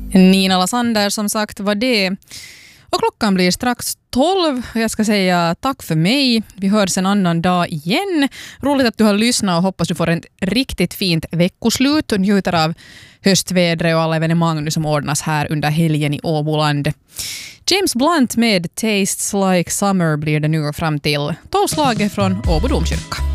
Nina Lassander som sagt var det. Och klockan blir strax 12. Jag ska säga tack för mig. Vi hörs en annan dag igen. Roligt att du har lyssnat och hoppas du får ett riktigt fint veckoslut och njuter av höstvädret och alla evenemang som ordnas här under helgen i Åboland. James Blunt med Tastes Like Summer blir det nu fram till 12-slaget från Åbo domkyrka.